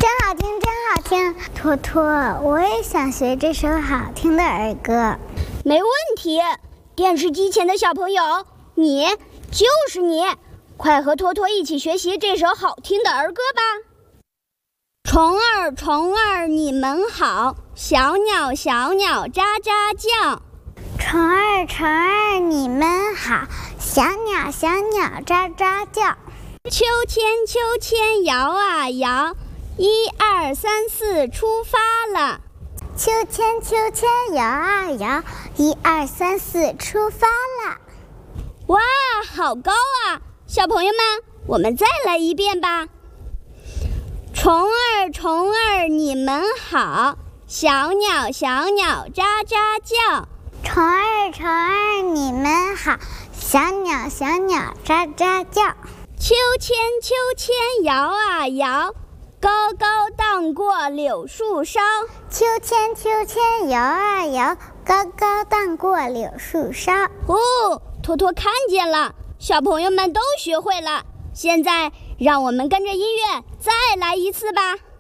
真好听，真好听！托托，我也想学这首好听的儿歌。 没问题，电视机前的小朋友，你就是你，快和托托一起学习这首好听的儿歌吧。虫儿虫儿你们好，小鸟小鸟喳喳叫。 虫儿虫儿你们好，小鸟小鸟喳喳叫。 秋千秋千摇啊摇，1、2、3、4出发了。 秋千秋千摇啊摇，1、2、3、4出发了。 哇，好高啊！小朋友们，我们再来一遍吧。虫儿虫儿你们好，小鸟小鸟喳喳叫。 虫儿虫儿你们好，小鸟小鸟喳喳叫。 秋千秋千摇啊摇，高高荡过柳树梢。 秋千秋千摇啊摇，高高荡过柳树梢。 哦，托托看见了，小朋友们都学会了。现在让我们跟着音乐再来一次吧。